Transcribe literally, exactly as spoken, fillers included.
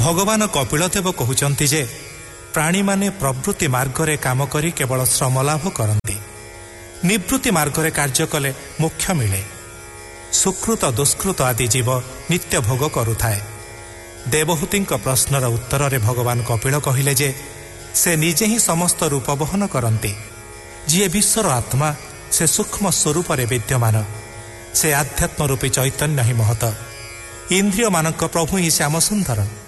ଭଗବାନ କପିଳଦେବ କହୁଛନ୍ତି ଯେ ପ୍ରାଣୀମାନେ ପ୍ରବୃତ୍ତି ମାର୍ଗରେ କାମ କରି କେବଳ ଶ୍ରମ ଲାଭ କରନ୍ତି। ନିବୃତ୍ତି ମାର୍ଗରେ କାର୍ଯ୍ୟ କଲେ ମୋକ୍ଷ ମିଳେ। ସୁକୃତ ଦୁଷ୍କୃତ ଆଦି ଜୀବ ନିତ୍ୟ ଭୋଗ କରୁଥାଏ। ଦେବହୂତିଙ୍କ ପ୍ରଶ୍ନର ଉତ୍ତରରେ ଭଗବାନ କପିଳ କହିଲେ ଯେ ସେ ନିଜେ ହିଁ ସମସ୍ତ ରୂପ ବହନ କରନ୍ତି। ଯିଏ ବିଶ୍ୱର ଆତ୍ମା ସେ ସୂକ୍ଷ୍ମ ସ୍ୱରୂପରେ ବିଦ୍ୟମାନ। ସେ ଆଧ୍ୟାତ୍ମ ରୂପୀ ଚୈତନ୍ୟ ହିଁ ମହତ। ଇନ୍ଦ୍ରିୟମାନଙ୍କ ପ୍ରଭୁ ହିଁ ଶ୍ୟାମସୁନ୍ଦର।